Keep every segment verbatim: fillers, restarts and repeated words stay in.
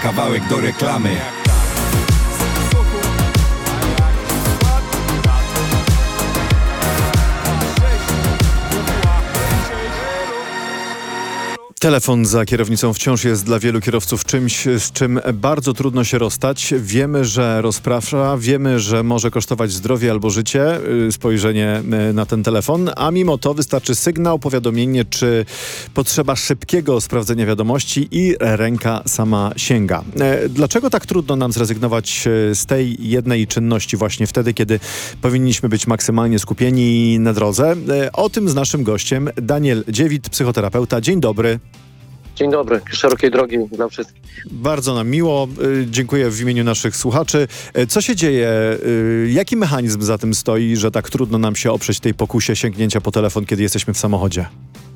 kawałek do reklamy. Telefon za kierownicą wciąż jest dla wielu kierowców czymś, z czym bardzo trudno się rozstać. Wiemy, że rozprasza, wiemy, że może kosztować zdrowie albo życie, spojrzenie na ten telefon, a mimo to wystarczy sygnał, powiadomienie czy potrzeba szybkiego sprawdzenia wiadomości i ręka sama sięga. Dlaczego tak trudno nam zrezygnować z tej jednej czynności właśnie wtedy, kiedy powinniśmy być maksymalnie skupieni na drodze? O tym z naszym gościem Daniel Dziewit, psychoterapeuta. Dzień dobry. Dzień dobry, szerokiej drogi dla wszystkich. Bardzo nam miło. Dziękuję w imieniu naszych słuchaczy. Co się dzieje? Jaki mechanizm za tym stoi, że tak trudno nam się oprzeć tej pokusie sięgnięcia po telefon, kiedy jesteśmy w samochodzie?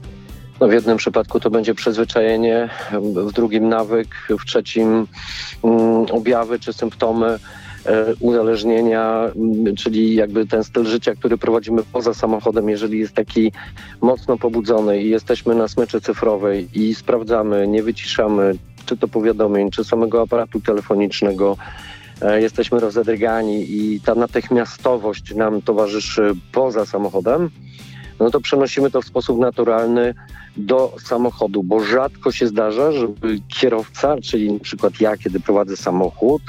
No w jednym przypadku to będzie przyzwyczajenie, w drugim nawyk, w trzecim um, objawy czy symptomy uzależnienia, czyli jakby ten styl życia, który prowadzimy poza samochodem, jeżeli jest taki mocno pobudzony i jesteśmy na smyczy cyfrowej i sprawdzamy, nie wyciszamy czy to powiadomień, czy samego aparatu telefonicznego, jesteśmy rozedrgani i ta natychmiastowość nam towarzyszy poza samochodem, no to przenosimy to w sposób naturalny do samochodu, bo rzadko się zdarza, żeby kierowca, czyli na przykład ja, kiedy prowadzę samochód,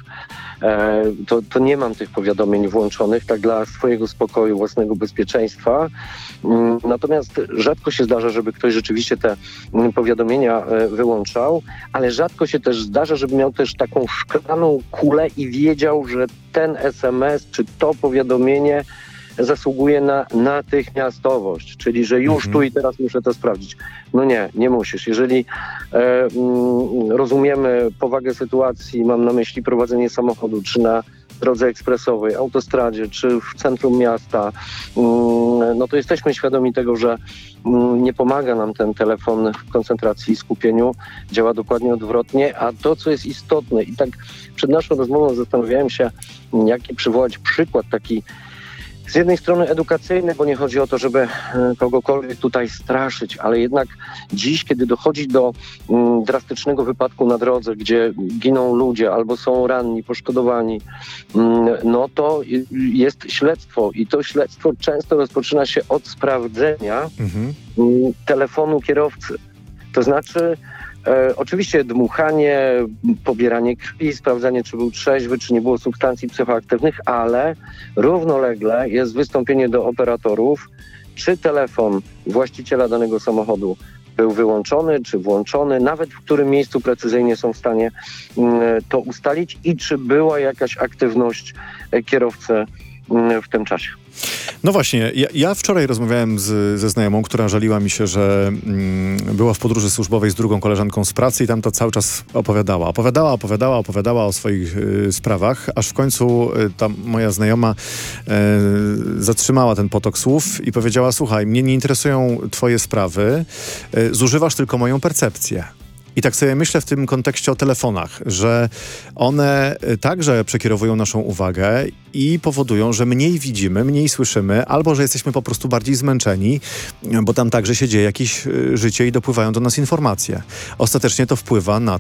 e, to, to nie mam tych powiadomień włączonych, tak dla swojego spokoju, własnego bezpieczeństwa. Mm, natomiast rzadko się zdarza, żeby ktoś rzeczywiście te mm, powiadomienia e, wyłączał, ale rzadko się też zdarza, żeby miał też taką szklaną kulę i wiedział, że ten es em es czy to powiadomienie zasługuje na natychmiastowość, czyli że już mhm. tu i teraz muszę to sprawdzić. No nie, nie musisz. Jeżeli e, mm, rozumiemy powagę sytuacji, mam na myśli prowadzenie samochodu, czy na drodze ekspresowej, autostradzie, czy w centrum miasta, mm, no to jesteśmy świadomi tego, że mm, nie pomaga nam ten telefon w koncentracji i skupieniu, działa dokładnie odwrotnie, a to, co jest istotne i tak przed naszą rozmową zastanawiałem się, jaki przywołać przykład taki z jednej strony edukacyjny, bo nie chodzi o to, żeby kogokolwiek tutaj straszyć, ale jednak dziś, kiedy dochodzi do mm, drastycznego wypadku na drodze, gdzie giną ludzie albo są ranni, poszkodowani, mm, no to jest śledztwo i to śledztwo często rozpoczyna się od sprawdzenia mhm. mm, telefonu kierowcy. To znaczy E, oczywiście dmuchanie, pobieranie krwi, sprawdzanie, czy był trzeźwy, czy nie było substancji psychoaktywnych, ale równolegle jest wystąpienie do operatorów, czy telefon właściciela danego samochodu był wyłączony, czy włączony, nawet w którym miejscu precyzyjnie są w stanie mm, to ustalić i czy była jakaś aktywność kierowcy mm, w tym czasie. No właśnie, ja, ja wczoraj rozmawiałem z, ze znajomą, która żaliła mi się, że mm, była w podróży służbowej z drugą koleżanką z pracy i tam to cały czas opowiadała. Opowiadała, opowiadała, opowiadała o swoich y, sprawach, aż w końcu y, ta moja znajoma y, zatrzymała ten potok słów i powiedziała: słuchaj, mnie nie interesują twoje sprawy, y, zużywasz tylko moją percepcję. I tak sobie myślę w tym kontekście o telefonach, że one także przekierowują naszą uwagę i powodują, że mniej widzimy, mniej słyszymy, albo że jesteśmy po prostu bardziej zmęczeni, bo tam także się dzieje jakieś życie i dopływają do nas informacje. Ostatecznie to wpływa na